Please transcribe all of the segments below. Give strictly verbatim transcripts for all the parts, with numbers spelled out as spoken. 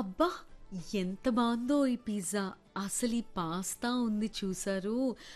అబ్బా! ఎంత బావుందో ఈ పిజ్జా. అసలు ఈ పాస్తా ఉంది చూసారూ,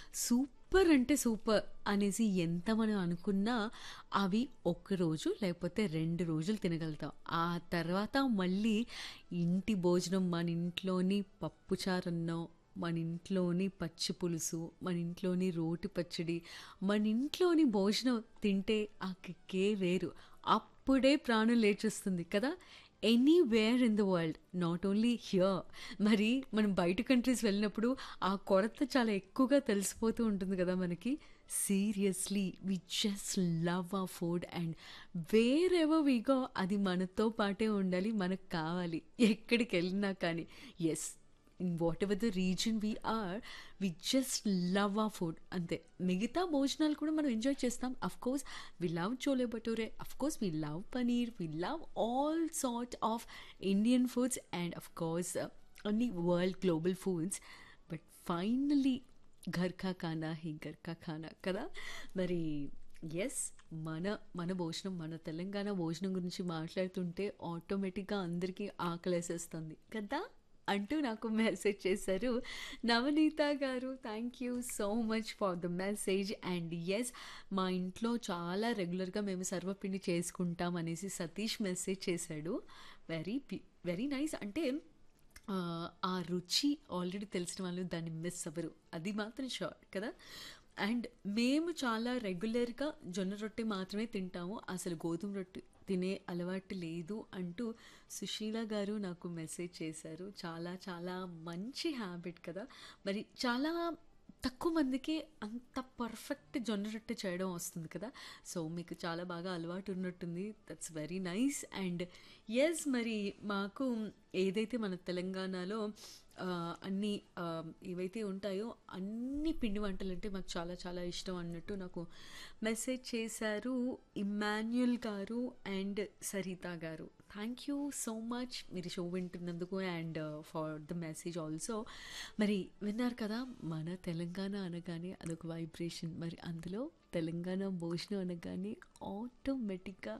సూపర్ అంటే సూపర్ అనేసి ఎంత మనం అనుకున్నా, అవి ఒక్కరోజు లేకపోతే రెండు రోజులు తినగలుగుతాం. ఆ తర్వాత మళ్ళీ ఇంటి భోజనం మన ఇంట్లోని పప్పుచారన్నో, మన ఇంట్లోని పచ్చి పులుసు, మన ఇంట్లోని రోటి పచ్చడి, మన ఇంట్లోని భోజనం తింటే ఆ కిక్కే వేరు. అప్పుడే ప్రాణం లేచొస్తుంది కదా! Anywhere in the world, not only here. మరి మనం బయట కంట్రీస్ వెళ్ళినప్పుడు ఆ కొరత చాలా ఎక్కువగా తెలిసిపోతూ ఉంటుంది కదా మనకి. Seriously we just love our food and wear ever we go అది మనతో పాటే ఉండాలి, మనకు కావాలి ఎక్కడికి వెళ్ళినా కానీ. Yes, in what ever the reason we are, we just love ఆ ఫుడ్ అంతే. మిగతా భోజనాలు కూడా మనం ఎంజాయ్ చేస్తాం. Of course we love chole bhature, of course we love paneer, we love all sort of Indian foods and of course అన్ని world global foods. But finally Ghar కా ఖానా he Ghar కా ఖానా కదా. మరి ఎస్, మన మన భోజనం, మన తెలంగాణ భోజనం గురించి మాట్లాడుతుంటే ఆటోమేటిక్గా అందరికీ ఆకలేసేస్తుంది కదా అంటూ నాకు మెసేజ్ చేశారు నవనీత గారు. Thank you so much for the message. And yes, మా ఇంట్లో చాలా రెగ్యులర్గా మేము సర్వపిండి చేసుకుంటాం అనేసి సతీష్ మెసేజ్ చేశాడు. Very very nice. అంటే ఆ, ఆ రుచి ఆల్రెడీ తెలిసిన వాళ్ళు దాన్ని మిస్ అవ్వరు, అది మాత్రం షూర్ కదా. అండ్ మేము చాలా రెగ్యులర్గా జొన్న రొట్టె మాత్రమే తింటాము, అసలు గోధుమ రొట్టె తినే అలవాటు లేదు అంటూ సుశీల గారు నాకు మెసేజ్ చేశారు. చాలా చాలా మంచి హ్యాబిట్ కదా. మరి చాలా తక్కువ మందికి అంత పర్ఫెక్ట్ జొన్న రొట్టె చేయడం వస్తుంది కదా. సో మీకు చాలా బాగా అలవాటు ఉన్నట్టుంది. That's very nice. And yes, మరి మాకు ఏదైతే మన తెలంగాణలో ఆ, అన్ని ఆ, ఏవైతే ఉంటాయో అన్ని పిండి వంటలు అంటే మాకు చాలా చాలా ఇష్టం అన్నట్టు నాకు మెసేజ్ చేశారు ఇమ్మాన్యుయల్ గారు అండ్ సరిత గారు. థ్యాంక్ యూ సో మచ్ మీరు show వింటున్నందుకు and for the message also. మరి విన్నారు కదా, మన తెలంగాణ అనగానే అదొక వైబ్రేషన్. మరి అందులో తెలంగాణ భోజనం అనగానే ఆటోమేటిక్గా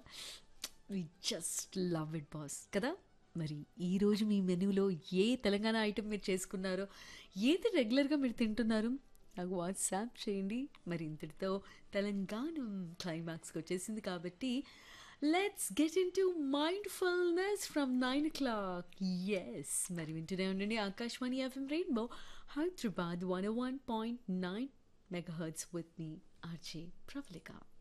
we just love it boss కదా. మరి ఈరోజు మీ మెనూలో ఏ తెలంగాణ ఐటెం మీరు చేసుకున్నారో, ఏది రెగ్యులర్గా మీరు తింటున్నారు నాకు వాట్సాప్ చేయండి. మరి ఇంతటితో తెలంగాణ క్లైమాక్స్కి వచ్చేసింది కాబట్టి let's get in to mindfulness from nine oh clock. Yes, మరి వింటూనే ఉండండి Akashvani FM rainbow Hyderabad one one point nine mega hurts with me RJ Pravalika.